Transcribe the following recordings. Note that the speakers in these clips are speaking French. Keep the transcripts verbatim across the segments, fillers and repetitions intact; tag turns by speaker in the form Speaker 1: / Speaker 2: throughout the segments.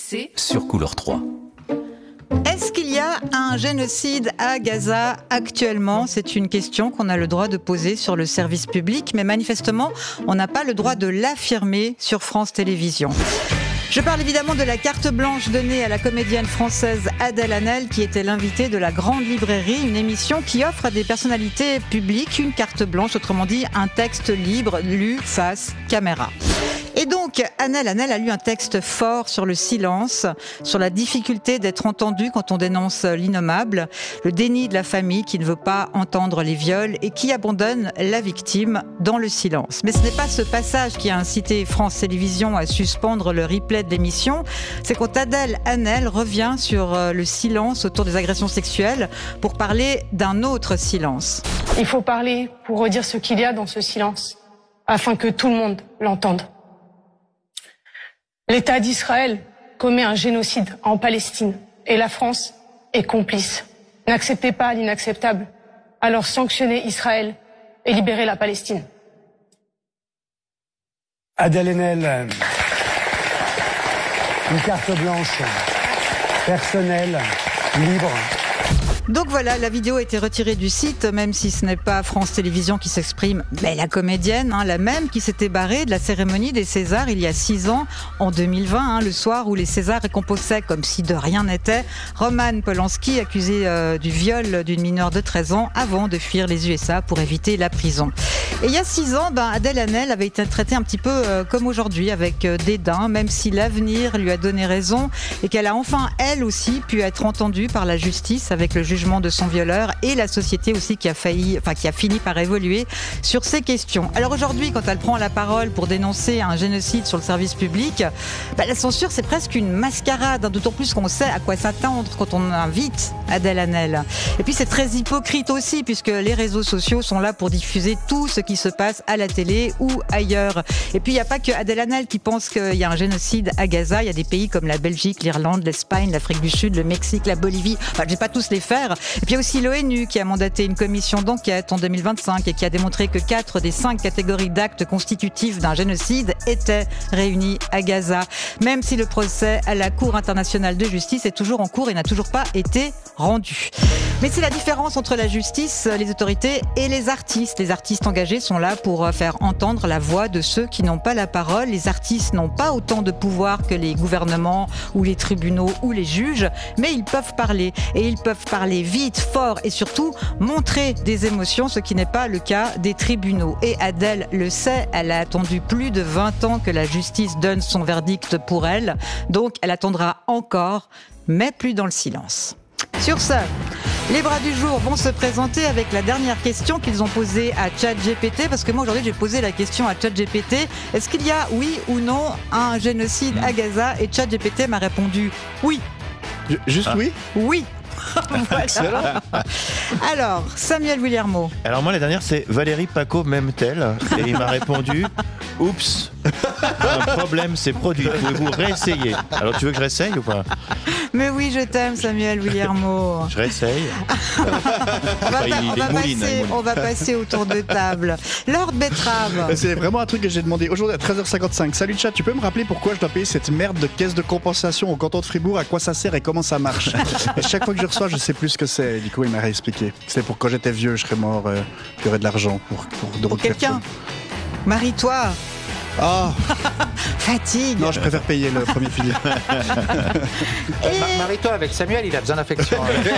Speaker 1: c'est
Speaker 2: sur Couleur trois.
Speaker 3: Est-ce qu'il y a un génocide à Gaza actuellement ? C'est une question qu'on a le droit de poser sur le service public, mais manifestement, on n'a pas le droit de l'affirmer sur France Télévisions. Je parle évidemment de la carte blanche donnée à la comédienne française Adèle Haenel, qui était l'invitée de la Grande Librairie, une émission qui offre à des personnalités publiques une carte blanche, autrement dit un texte libre lu face caméra. Et donc, Adèle Haenel a lu un texte fort sur le silence, sur la difficulté d'être entendu quand on dénonce l'innommable, le déni de la famille qui ne veut pas entendre les viols et qui abandonne la victime dans le silence. Mais ce n'est pas ce passage qui a incité France Télévisions à suspendre le replay de l'émission, c'est quand Adèle Haenel revient sur le silence autour des agressions sexuelles pour parler d'un autre silence.
Speaker 4: Il faut parler pour redire ce qu'il y a dans ce silence, afin que tout le monde l'entende. L'État d'Israël commet un génocide en Palestine et la France est complice. N'acceptez pas l'inacceptable, alors sanctionnez Israël et libérez la Palestine.
Speaker 5: Adèle Haenel, une carte blanche, personnelle, libre.
Speaker 3: Donc voilà, la vidéo a été retirée du site, même si ce n'est pas France Télévisions qui s'exprime, mais la comédienne, hein, la même qui s'était barrée de la cérémonie des Césars il y a six ans, en deux mille vingt, hein, le soir où les Césars récompensaient, comme si de rien n'était, Roman Polanski, accusé euh, du viol d'une mineure de treize ans, avant de fuir les U S A pour éviter la prison. Et il y a six ans, ben, Adèle Haenel avait été traitée un petit peu euh, comme aujourd'hui, avec euh, dédain, même si l'avenir lui a donné raison et qu'elle a enfin, elle aussi, pu être entendue par la justice avec le jugement de son violeur et la société aussi qui a failli, enfin qui a fini par évoluer sur ces questions. Alors aujourd'hui, quand elle prend la parole pour dénoncer un génocide sur le service public, bah la censure c'est presque une mascarade, hein, d'autant plus qu'on sait à quoi s'attendre quand on invite Adèle Haenel. Et puis c'est très hypocrite aussi puisque les réseaux sociaux sont là pour diffuser tout ce qui se passe à la télé ou ailleurs. Et puis il n'y a pas que Adèle Haenel qui pense qu'il y a un génocide à Gaza, il y a des pays comme la Belgique, l'Irlande, l'Espagne, l'Afrique du Sud, le Mexique, la Bolivie, enfin je vais pas tous les faire. Et puis il y a aussi l'ONU qui a mandaté une commission d'enquête en deux mille vingt-cinq et qui a démontré que quatre des cinq catégories d'actes constitutifs d'un génocide étaient réunis à Gaza. Même si le procès à la Cour internationale de justice est toujours en cours et n'a toujours pas été rendu. Mais c'est la différence entre la justice, les autorités et les artistes. Les artistes engagés sont là pour faire entendre la voix de ceux qui n'ont pas la parole. Les artistes n'ont pas autant de pouvoir que les gouvernements ou les tribunaux ou les juges, mais ils peuvent parler. Et ils peuvent parler vite, fort et surtout montrer des émotions, ce qui n'est pas le cas des tribunaux. Et Adèle le sait, elle a attendu plus de vingt ans que la justice donne son verdict pour elle. Donc elle attendra encore, mais plus dans le silence. Sur ce, les bras du jour vont se présenter avec la dernière question qu'ils ont posée à ChatGPT, parce que moi aujourd'hui j'ai posé la question à ChatGPT, est-ce qu'il y a oui ou non un génocide à Gaza? Et ChatGPT m'a répondu oui.
Speaker 6: Juste ah. oui
Speaker 3: Oui. Voilà.
Speaker 6: Excellent.
Speaker 3: Alors, Samuel Williamo.
Speaker 7: Alors moi la dernière c'est Valérie Paco m'aime-t-elle? Et il m'a répondu oups, un problème s'est produit, pouvez-vous réessayer? Alors tu veux que je réessaye ou pas?
Speaker 3: Mais oui, je t'aime Samuel Williamo.
Speaker 7: Je réessaye.
Speaker 3: on, va pas, on, va mouline, passer, on va passer au tour de table. Lord Betrave.
Speaker 6: C'est vraiment un truc que j'ai demandé aujourd'hui à treize heures cinquante-cinq. Salut chat, tu peux me rappeler pourquoi je dois payer cette merde de caisse de compensation au canton de Fribourg? À quoi ça sert et comment ça marche? Et chaque fois que je reçois, je sais plus ce que c'est. Du coup, il m'a réexpliqué. C'est pour quand j'étais vieux, je serais mort, euh, il y aurait de l'argent pour, pour, de
Speaker 3: pour quelqu'un. Marie-toi.
Speaker 6: Ah
Speaker 3: Fatigue.
Speaker 6: Non, je préfère payer le premier pilier.
Speaker 8: Et... Marie-toi avec Samuel, il a besoin d'affection.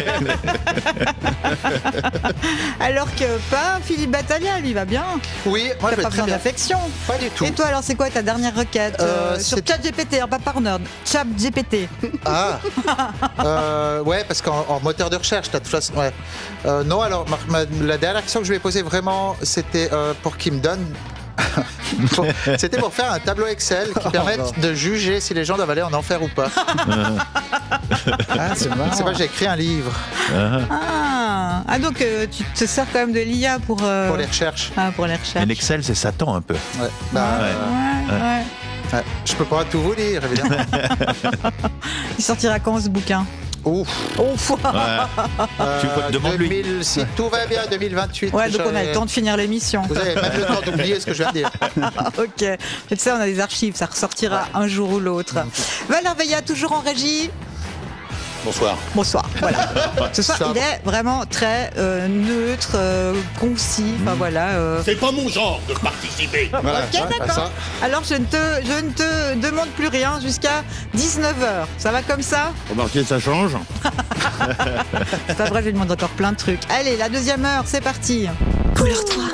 Speaker 3: Alors que pas Philippe Battaglia, lui va bien.
Speaker 8: Oui, moi
Speaker 3: t'as
Speaker 8: je
Speaker 3: pas
Speaker 8: vais
Speaker 3: besoin d'affection.
Speaker 8: Pas du tout.
Speaker 3: Et toi alors c'est quoi ta dernière requête euh, euh, Sur ChatGPT, hein, pas par nerd. ChatGPT.
Speaker 8: Ah euh, ouais, parce qu'en en moteur de recherche, t'as de toute façon. Ouais. Euh, non, alors ma, ma, la dernière question que je lui ai posée vraiment, c'était euh, pour qu'il me donne. C'était pour faire un tableau Excel qui permette oh, de juger si les gens doivent aller en enfer ou pas.
Speaker 6: Ah, c'est marrant.
Speaker 8: C'est moi, j'ai écrit un livre.
Speaker 3: Ah, ah donc euh, tu te sers quand même de l'I A pour... Euh...
Speaker 8: Pour les recherches.
Speaker 3: Ah, pour les recherches.
Speaker 7: Mais l'Excel, c'est Satan un peu.
Speaker 8: Ouais. Bah,
Speaker 3: ouais,
Speaker 8: euh...
Speaker 3: ouais, ouais.
Speaker 8: Ouais. Je peux pas tout vous lire, évidemment.
Speaker 3: Il sortira quand ce bouquin?
Speaker 8: Ouf.
Speaker 3: Ouf.
Speaker 7: Ouais. Tu peux te demander lui.
Speaker 8: deux mille, si tout va bien, deux mille vingt-huit.
Speaker 3: Ouais, donc on a
Speaker 8: j'aurai-
Speaker 3: le temps de finir l'émission.
Speaker 8: Vous avez même le temps d'oublier ce que je viens de dire.
Speaker 3: Ok. Tu sais, on a des archives, ça ressortira un jour ou l'autre. Valère Veillat, toujours en régie.
Speaker 1: Bonsoir.
Speaker 3: Bonsoir. Voilà. Ce soir,
Speaker 8: Ça
Speaker 3: il est vraiment très euh, neutre, euh, concis. Enfin voilà. euh.
Speaker 1: C'est pas mon genre de participer.
Speaker 8: Voilà,
Speaker 3: Ok,
Speaker 8: ouais, bah,
Speaker 3: d'accord.
Speaker 8: ça.
Speaker 3: Alors je ne te, je ne te demande plus rien jusqu'à dix-neuf heures. Ça va comme ça?
Speaker 1: Remarquez, ça change.
Speaker 3: C'est pas vrai, je lui demande encore plein de trucs. Allez, la deuxième heure, c'est parti.
Speaker 2: Colore-toi.